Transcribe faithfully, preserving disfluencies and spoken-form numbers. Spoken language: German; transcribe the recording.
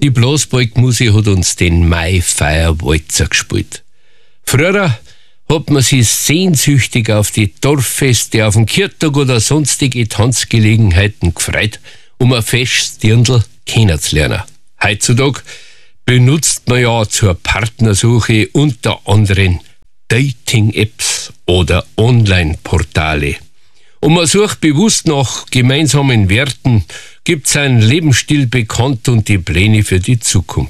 Die Blasbalg-Musik hat uns den Mai-Feierwalzer gespielt. Früher hat man sich sehnsüchtig auf die Dorffeste, auf den Kirchtag oder sonstige Tanzgelegenheiten gefreut, um ein festes Dirndl kennenzulernen. Heutzutage benutzt man ja zur Partnersuche unter anderem Dating-Apps oder Online-Portale. Und man sucht bewusst nach gemeinsamen Werten, gibt seinen Lebensstil bekannt und die Pläne für die Zukunft.